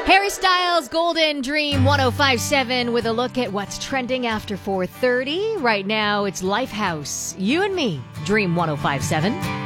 Harry Styles, Golden Dream 1057 with a look at what's trending after 4:30. Right now, it's Lifehouse. You and me, Dream 1057.